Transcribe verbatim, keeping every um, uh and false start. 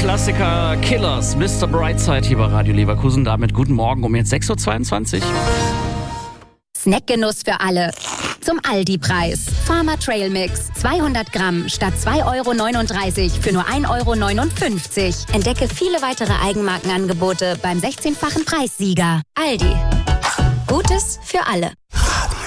Klassiker Killers, Mister Brightside hier bei Radio Leverkusen. Damit guten Morgen um jetzt sechs Uhr zweiundzwanzig. Snackgenuss für alle. Zum Aldi-Preis. Farmer Trail Mix. zweihundert Gramm statt zwei Euro neununddreißig für nur ein Euro neunundfünfzig. Entdecke viele weitere Eigenmarkenangebote beim sechzehnfachen Preissieger. Aldi. Gutes für alle.